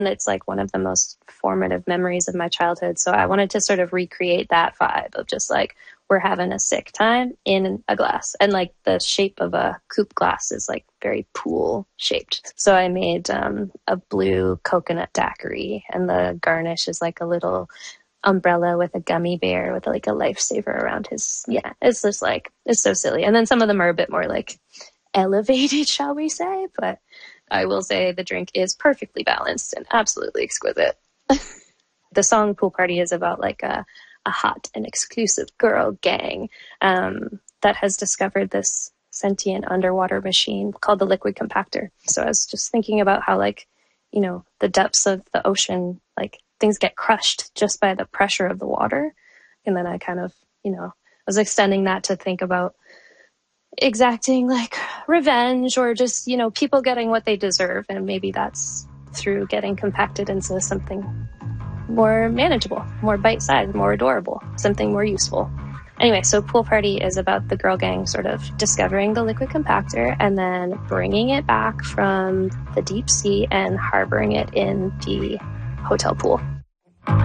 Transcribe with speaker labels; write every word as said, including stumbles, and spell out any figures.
Speaker 1: And it's like one of the most formative memories of my childhood. So I wanted to sort of recreate that vibe of just like, we're having a sick time in a glass. And like the shape of a coupe glass is like very pool shaped. So I made um, a blue coconut daiquiri, and the garnish is like a little umbrella with a gummy bear with like a lifesaver around his, yeah, it's just like, it's so silly. And then some of them are a bit more like elevated, shall we say, but I will say the drink is perfectly balanced and absolutely exquisite. The song Pool Party is about like a, a hot and exclusive girl gang um, that has discovered this sentient underwater machine called the liquid compactor. So I was just thinking about how, like, you know, the depths of the ocean, like things get crushed just by the pressure of the water. And then I kind of, you know, was extending that to think about exacting like revenge or just, you know, people getting what they deserve. And maybe that's through getting compacted into something more manageable, more bite-sized, more adorable, something more useful. Anyway, so Pool Party is about the girl gang sort of discovering the liquid compactor and then bringing it back from the deep sea and harboring it in the hotel pool.